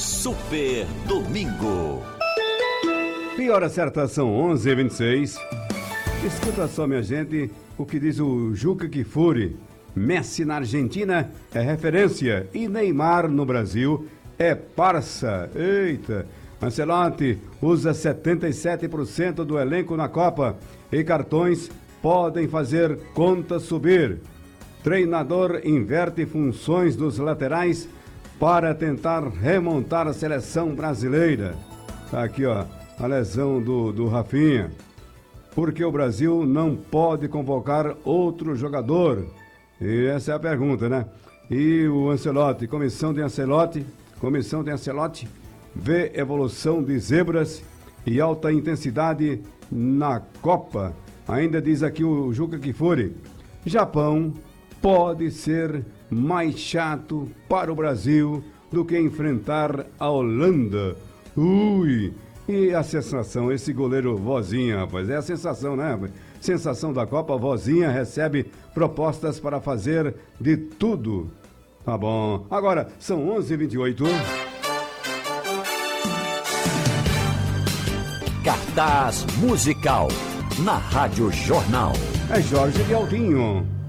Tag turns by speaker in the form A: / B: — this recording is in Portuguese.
A: Super Domingo.
B: E hora certa são 11h26. Escuta só, minha gente, o que diz o Juca Kfouri. Messi na Argentina é referência e Neymar no Brasil é parça. Eita! Ancelotti usa 77% do elenco na Copa e cartões podem fazer conta subir. Treinador inverte funções dos laterais para tentar remontar a seleção brasileira. Tá aqui, ó, a lesão do Rafinha. Porque o Brasil não pode convocar outro jogador? E essa é a pergunta, né? E o Ancelotti, comissão de Ancelotti, vê evolução de zebras e alta intensidade na Copa. Ainda diz aqui o Juca Kfouri, Japão pode ser mais chato para o Brasil do que enfrentar a Holanda. Ui! E a sensação, esse goleiro Vozinha, rapaz, é a sensação, né? Sensação da Copa, Vozinha recebe propostas para fazer de tudo. Tá bom. Agora, são 11h28.
A: Cartaz musical na Rádio Jornal.
B: É Jorge de Aldinho.